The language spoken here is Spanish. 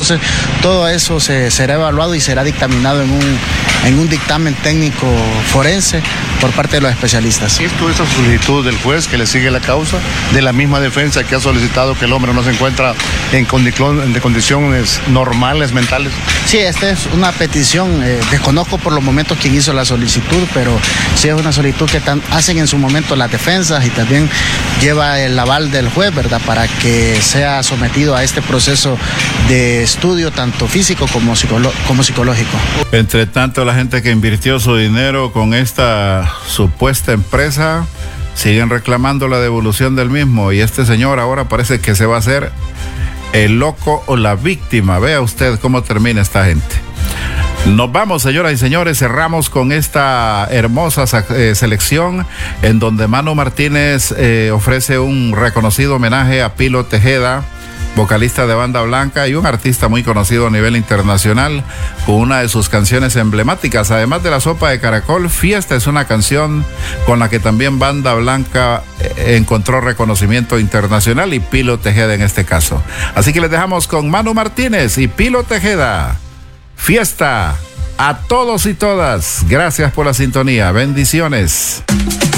Entonces, todo eso será evaluado y será dictaminado en un dictamen técnico forense por parte de los especialistas. ¿Esto es a solicitud del juez que le sigue la causa, de la misma defensa que ha solicitado que el hombre no se encuentra en condiciones normales, mentales? Sí, esta es una petición, desconozco por los momentos quién hizo la solicitud, pero sí es una solicitud que hacen en su momento las defensas y también lleva el aval del juez, ¿verdad?, para que sea sometido a este proceso de estudio tanto físico como psicológico. Entre tanto, la gente que invirtió su dinero con esta supuesta empresa siguen reclamando la devolución del mismo, y este señor ahora parece que se va a hacer el loco o la víctima. Vea usted cómo termina esta gente. Nos vamos, señoras y señores, cerramos con esta hermosa selección en donde Manu Martínez ofrece un reconocido homenaje a Pilo Tejeda, vocalista de Banda Blanca y un artista muy conocido a nivel internacional, con una de sus canciones emblemáticas. Además de La Sopa de Caracol, Fiesta es una canción con la que también Banda Blanca encontró reconocimiento internacional, y Pilo Tejeda en este caso. Así que les dejamos con Manu Martínez y Pilo Tejeda. Fiesta a todos y todas. Gracias por la sintonía. Bendiciones.